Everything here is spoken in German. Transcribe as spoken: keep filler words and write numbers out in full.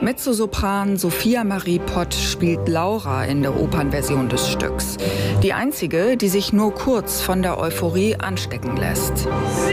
Mezzosopran Sophia Marie Pott spielt Laura in der Opernversion des Stücks. Die einzige, die sich nur kurz von der Euphorie anstecken lässt.